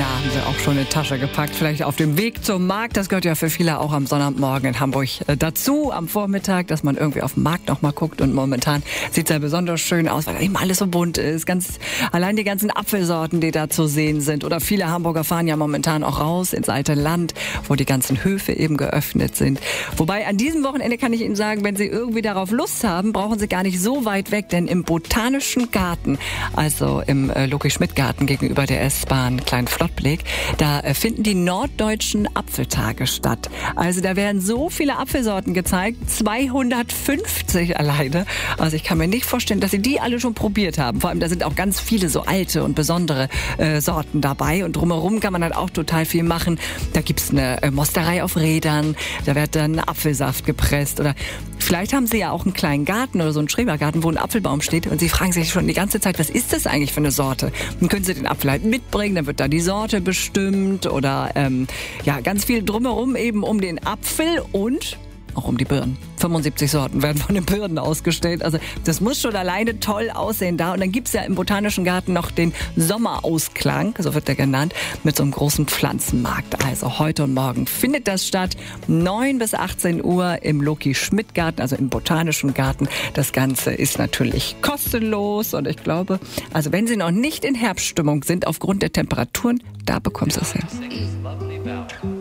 Haben Sie auch schon eine Tasche gepackt, vielleicht auf dem Weg zum Markt. Das gehört ja für viele auch am Sonnabendmorgen in Hamburg dazu, am Vormittag, dass man irgendwie auf den Markt noch mal guckt. Und momentan sieht es ja besonders schön aus, weil eben alles so bunt ist. Allein die ganzen Apfelsorten, die da zu sehen sind. Oder viele Hamburger fahren ja momentan auch raus ins alte Land, wo die ganzen Höfe eben geöffnet sind. Wobei an diesem Wochenende kann ich Ihnen sagen, wenn Sie irgendwie darauf Lust haben, brauchen Sie gar nicht so weit weg, denn im Botanischen Garten, also im Loki-Schmidt-Garten gegenüber der S-Bahn Klein-Flottbek, da finden die norddeutschen Apfeltage statt. Also da werden so viele Apfelsorten gezeigt, 250 alleine. Also ich kann mir nicht vorstellen, dass Sie die alle schon probiert haben. Vor allem, da sind auch ganz viele so alte und besondere Sorten dabei. Und drumherum kann man halt auch total viel machen. Da gibt's eine Mosterei auf Rädern, da wird dann Apfelsaft gepresst. Oder vielleicht haben Sie ja auch einen kleinen Garten oder so einen Schrebergarten, wo ein Apfelbaum steht und Sie fragen sich schon die ganze Zeit, was ist das eigentlich für eine Sorte? Dann können Sie den Apfel halt mitbringen, dann wird da die Sorte bestimmt oder ganz viel drumherum eben um den Apfel und auch um die Birnen. 75 Sorten werden von den Birnen ausgestellt. Also das muss schon alleine toll aussehen da. Und dann gibt's ja im Botanischen Garten noch den Sommerausklang, so wird der genannt, mit so einem großen Pflanzenmarkt. Also heute und morgen findet das statt. 9 bis 18 Uhr im Loki-Schmidt-Garten, also im Botanischen Garten. Das Ganze ist natürlich kostenlos. Und ich glaube, also wenn Sie noch nicht in Herbststimmung sind aufgrund der Temperaturen, da bekommen Sie es hin.